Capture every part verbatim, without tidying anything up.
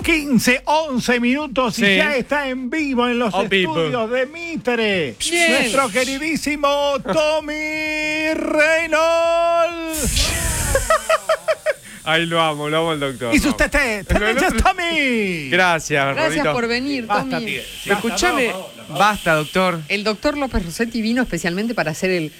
quince, once minutos y Sí. ya está en vivo en los Oh, estudios people. de Mitre. Bien. Nuestro queridísimo Tommy Reynolds. Ay, lo amo, lo amo al doctor. Y sus lo amo. tetés. Tendencias Tommy. Gracias, Gracias Rorrito. por venir, Basta, Tommy. tío. Escuchame, basta, doctor. El doctor López Rossetti vino especialmente para hacer el...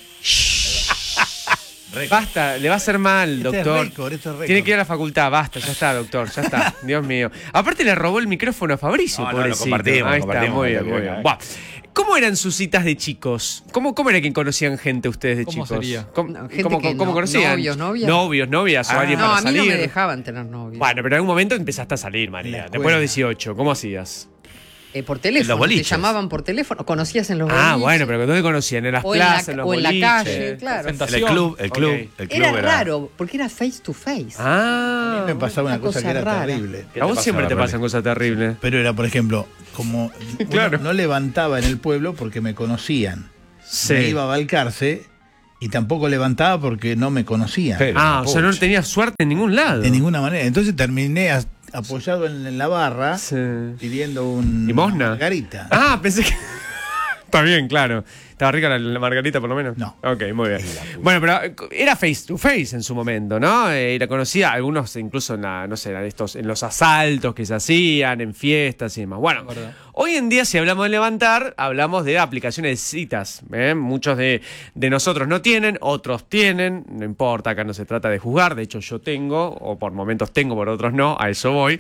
Basta, le va a hacer mal, Este es doctor. récord, este es récord. Tiene que ir a la facultad, basta, ya está, doctor, ya está. Dios mío. Aparte le robó el micrófono a Fabricio, No, no, lo pobrecito. compartimos, Ahí compartimos, está, muy bien, compartimos, muy bien. acá. Buah. ¿Cómo eran sus citas de chicos? ¿Cómo, cómo era que conocían gente ustedes de ¿Cómo chicos? sería? ¿Cómo, No, gente cómo- que cómo no- conocían? novios, novias. Novios, novias o Ah. alguien No, para a mí salir. no me dejaban tener novios. Bueno, pero en algún momento empezaste a salir, En María. la Después de los escuela. dieciocho, ¿cómo hacías? Eh, por En teléfono, los te boliches. llamaban por teléfono, conocías en los Ah, boliches. bueno, pero ¿dónde conocían? ¿En las O en la- plazas, en los o en la boliches? calle, claro. En el club, el club, Ok. el club Era era, raro, porque era face to face. Ah. Me pasaba una, Una cosa, cosa que era rara. terrible. ¿Qué A vos te siempre te pasaba, pasan Rolly? cosas terribles. Pero era, por ejemplo, como uno Claro. no levantaba en el pueblo porque me conocían. Sí. Me iba a Balcarce y tampoco levantaba porque no me conocían. Pero, Ah, o sea, no pucha. tenías suerte en ningún lado. De ninguna manera. Entonces terminé as- apoyado en, en la barra Sí. pidiendo un ¿Limosna? margarita. Ah, pensé que... Está bien, claro. ¿Estaba rica la, la margarita por lo menos? No. Ok, muy bien. Bueno, pero eh, era face to face en su momento, ¿no? Eh, y la conocía, algunos incluso en la, no sé, en estos, en los asaltos que se hacían, en fiestas y demás. Bueno, Verdad. hoy en día si hablamos de levantar, hablamos de aplicaciones de citas. ¿eh? Muchos de, de nosotros no tienen, otros tienen, no importa, acá no se trata de juzgar, de hecho yo tengo, o por momentos tengo, por otros no, a eso voy.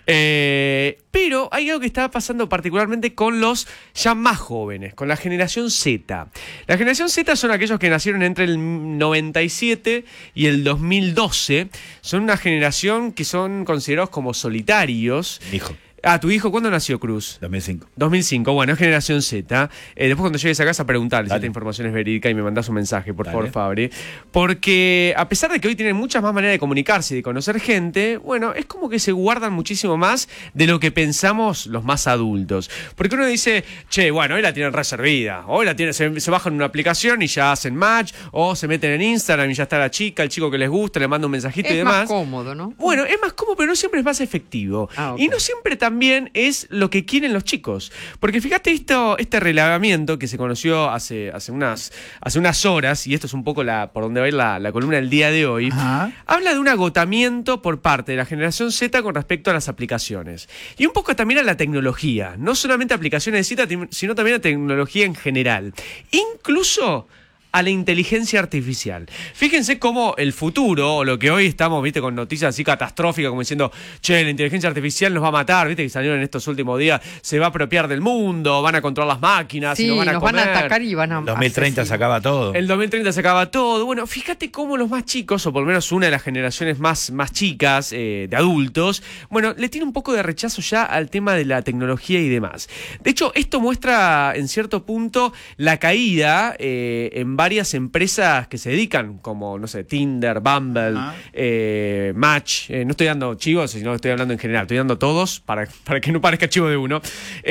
Eh, pero hay algo que está pasando particularmente con los ya más jóvenes, con la generación Z. La generación Z son aquellos que nacieron entre el noventa y siete y el dos mil doce. Son una generación que son considerados como solitarios. Hijo, Ah, ¿tu hijo cuándo nació, Cruz? dos mil cinco. dos mil cinco, bueno, es generación Z. Eh, después cuando llegues a casa preguntarle si Dale. esta información es verídica y me mandás un mensaje, por Dale. favor, Fabri. Porque a pesar de que hoy tienen muchas más maneras de comunicarse y de conocer gente, bueno, es como que se guardan muchísimo más de lo que pensamos los más adultos. Porque uno dice, che, bueno, hoy la tienen reservida, hoy la tienen, se, se bajan una aplicación y ya hacen match, o se meten en Instagram y ya está la chica, el chico que les gusta, le manda un mensajito y Es demás. más cómodo, ¿no? Bueno, es más cómodo, pero no siempre es más efectivo. Ah, ok. Y no siempre también es lo que quieren los chicos. Porque fíjate esto, este relevamiento que se conoció hace, hace, unas, hace unas horas, y esto es un poco la, por donde va a ir la, la columna del día de hoy, Ajá. habla de un agotamiento por parte de la generación Z con respecto a las aplicaciones. Y un poco también a la tecnología. No solamente aplicaciones de cita, sino también a tecnología en general. Incluso a la inteligencia artificial. Fíjense cómo el futuro, o lo que hoy estamos, viste, con noticias así catastróficas, como diciendo, che, la inteligencia artificial nos va a matar, viste, que salieron en estos últimos días, se va a apropiar del mundo, van a controlar las máquinas, y Sí, nos van a nos comer. van a atacar y van a... dos mil treinta se asesinar. acaba todo. El dos mil treinta se acaba todo. Bueno, fíjate cómo los más chicos, o por lo menos una de las generaciones más, más chicas, eh, de adultos, bueno, le tiene un poco de rechazo ya al tema de la tecnología y demás. De hecho, esto muestra en cierto punto la caída eh, en varias empresas que se dedican, como, no sé, Tinder, Bumble, Ajá. eh, Match. Eh, no estoy dando chivos, sino estoy hablando en general. Estoy dando todos para, para que no parezca chivo de uno.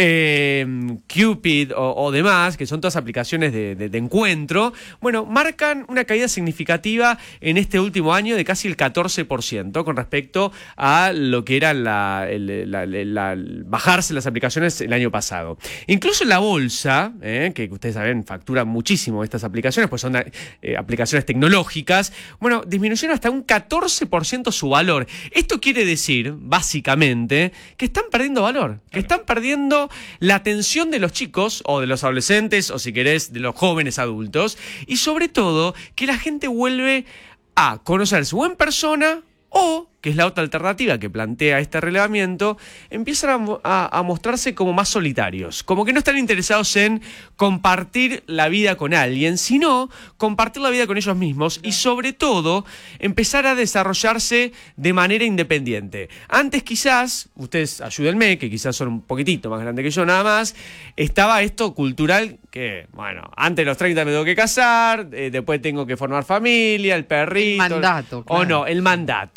Eh, Cupid o, o demás, que son todas aplicaciones de, de- de encuentro, bueno, marcan una caída significativa en este último año de casi el catorce por ciento con respecto a lo que era la, el- la- la- la- bajarse las aplicaciones el año pasado. Incluso en la bolsa, eh, que ustedes saben, factura muchísimo estas aplicaciones, pues son eh, aplicaciones tecnológicas, bueno, disminuyeron hasta un catorce por ciento su valor. Esto quiere decir, básicamente, que están perdiendo valor, que están perdiendo la atención de los chicos, o de los adolescentes, o si querés, de los jóvenes adultos, y sobre todo, que la gente vuelve a conocerse o en persona, o, que es la otra alternativa que plantea este relevamiento, empiezan a, mo- a- a mostrarse como más solitarios, como que no están interesados en compartir la vida con alguien, sino compartir la vida con ellos mismos y sobre todo empezar a desarrollarse de manera independiente. Antes quizás, ustedes ayúdenme, que quizás son un poquitito más grandes que yo nada más, estaba esto cultural que, bueno, antes de los treinta me tengo que casar, eh, después tengo que formar familia, el perrito. El mandato, O claro. no, el mandato, exactamente.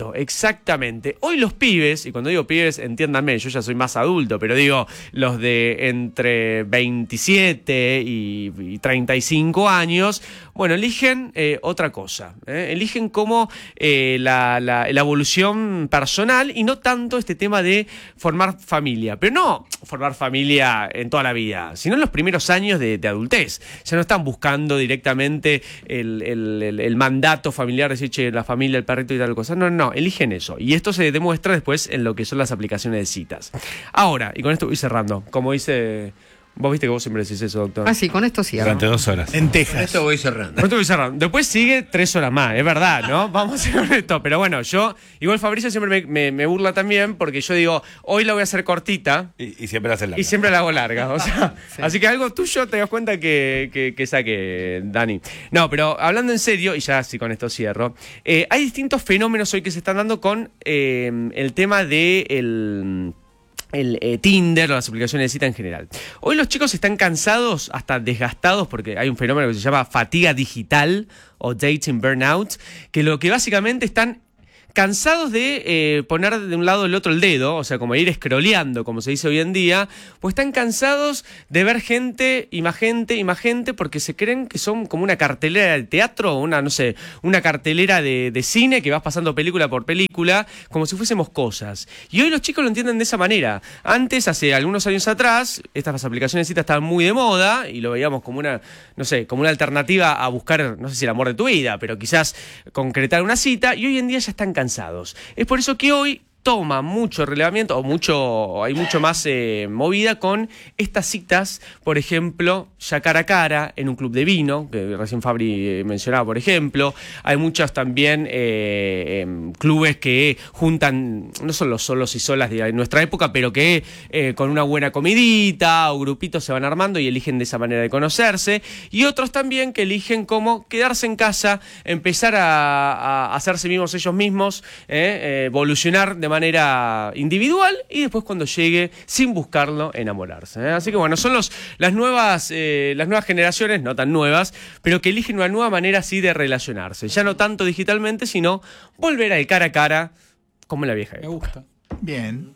Exactamente. Hoy los pibes, y cuando digo pibes, entiéndanme, yo ya soy más adulto, pero digo, los de entre veintisiete y, y treinta y cinco años, bueno, eligen eh, otra cosa. ¿eh? Eligen como eh, la, la, la evolución personal y no tanto este tema de formar familia. Pero no formar familia en toda la vida, sino en los primeros años de, de adultez. Ya no están buscando directamente el, el, el, el mandato familiar, decir, che, la familia, el perrito y tal cosa. No, no, no, eligen eso. Y esto se demuestra después en lo que son las aplicaciones de citas. Ahora, y con esto voy cerrando, como dice... Vos viste que vos siempre decís eso, doctor. Ah, sí, con esto cierro. Durante dos horas. En Texas. Esto voy cerrando. Con esto voy cerrando. Después sigue tres horas más, es verdad, ¿no? Vamos a ser honestos. Pero bueno, yo, igual Fabricio siempre me, me, me burla también porque yo digo, hoy la voy a hacer cortita. Y, y siempre la haces larga. Y siempre la hago larga. O sea, Sí. así que algo tuyo te das cuenta que, que, que saque, Dani. No, pero hablando en serio, y ya sí con esto cierro, eh, hay distintos fenómenos hoy que se están dando con eh, el tema de el... el eh, Tinder o las aplicaciones de cita en general. Hoy los chicos están cansados, hasta desgastados, porque hay un fenómeno que se llama fatiga digital o dating burnout, que lo que básicamente están cansados de eh, poner de un lado del otro el dedo, o sea, como ir scrolleando, como se dice hoy en día, pues están cansados de ver gente y más gente y más gente porque se creen que son como una cartelera de teatro, una, no sé, una cartelera de, de cine que vas pasando película por película, como si fuésemos cosas. Y hoy los chicos lo entienden de esa manera. Antes, hace algunos años atrás, estas aplicaciones de cita estaban muy de moda y lo veíamos como una, no sé, como una alternativa a buscar, no sé si el amor de tu vida, pero quizás concretar una cita, y hoy en día ya están cansados. Es por eso que hoy toma mucho relevamiento o mucho hay mucho más eh, movida con estas citas, por ejemplo, ya cara a cara en un club de vino, que recién Fabri eh, mencionaba, por ejemplo. Hay muchos también eh, eh, clubes que juntan, no son los solos y solas de nuestra época, pero que eh, con una buena comidita o grupitos se van armando y eligen de esa manera de conocerse. Y otros también que eligen como quedarse en casa, empezar a, a hacerse mismos ellos mismos, eh, eh, evolucionar de manera individual y después cuando llegue, sin buscarlo, enamorarse. ¿eh? Así que bueno, son los, las, nuevas, eh, las nuevas generaciones, no tan nuevas, pero que eligen una nueva manera así de relacionarse. Ya no tanto digitalmente, sino volver al cara a cara como en la vieja época. Me gusta. Bien.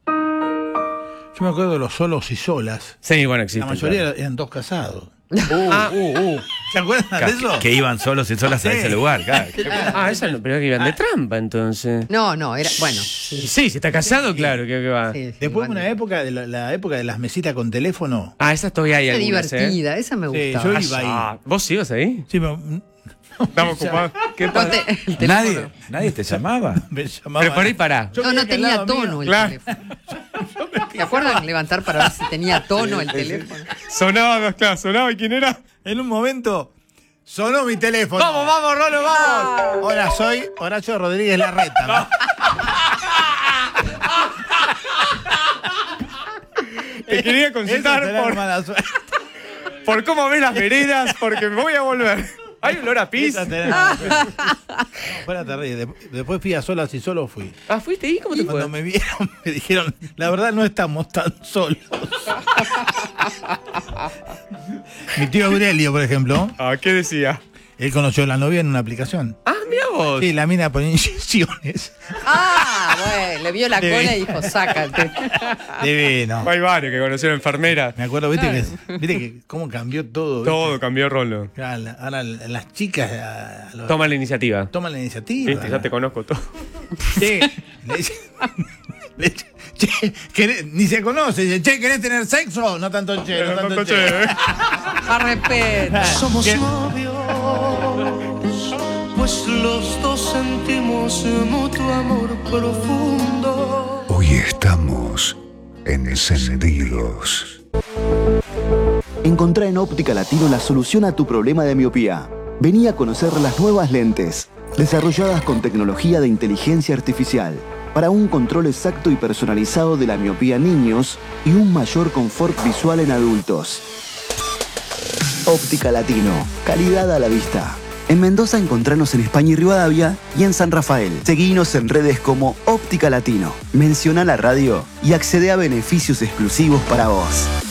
Yo me acuerdo de los solos y solas. Sí, bueno, existe. La mayoría eran dos casados. Uh, Ah. uh, uh. ¿Se acuerdan de eso? Que, que iban solos y solas a Sí. ese lugar, claro. Ah, eso no, pero que iban de trampa entonces. No, no, era. Bueno. Sí, sí, si está casado, claro, que, que va. Sí, sí, Después de bueno. una época, de la, la época de las mesitas con teléfono. Ah, esa todavía hay Esa algunas, ¿eh? divertida, esa me Sí, gustaba. yo iba ahí. Ah, ¿vos ibas ahí? Sí, pero, Estamos ocupados. ¿Qué pasa? Ponte el teléfono. Nadie, nadie te llamaba. me llamaba. Pero por ahí pará. Yo No, no veía que al tenía lado mío- tono el Claro. teléfono. ¿Te acuerdan levantar para ver si tenía tono el teléfono? Sonaba, claro, sonaba. ¿Y quién era? En un momento sonó mi teléfono. Vamos, vamos, Rolo, vamos. Hola, soy Horacio Rodríguez Larreta. ¿no? Te quería Esa consultar será por, mala suerte. por cómo ves las veredas, porque me voy a volver. Hay olor a pis. Esa será mala suerte. No, fuera terrible. Dep- Después fui a solas y solo fui. Ah, ¿fuiste ahí? ¿Cómo te Y fue? cuando me vieron, me dijeron, la verdad no estamos tan solos. Mi tío Aurelio, por ejemplo, Ah, ¿qué decía? él conoció a la novia en una aplicación. Ah, mira vos. Sí, la mina ponía inyecciones. Ah, bueno, le vio la Sí. cola y dijo, sácate. Divino. Hay varios que conocieron enfermeras. Me acuerdo, viste, que, viste que cómo cambió todo. ¿viste? Todo cambió Rolo. Ahora, la- ahora las chicas a- a los- Toma la iniciativa. toman la iniciativa. Viste, ya te conozco todo. Sí. Le dicen- le dicen, che, ¿querés- ni se conoce. Dice, che, ¿querés tener sexo? No tanto che, no tanto che. Más respeto. Somos ¿Qué? novios, pues los dos sentimos mutuo amor profundo. Hoy estamos encendidos. Encontrá en Óptica Latino la solución a tu problema de miopía. Vení a conocer las nuevas lentes, desarrolladas con tecnología de inteligencia artificial, para un control exacto y personalizado de la miopía en niños y un mayor confort visual en adultos. Óptica Latino, calidad a la vista. En Mendoza encontranos en España y Rivadavia y en San Rafael. Seguinos en redes como Óptica Latino. Menciona la radio y accede a beneficios exclusivos para vos.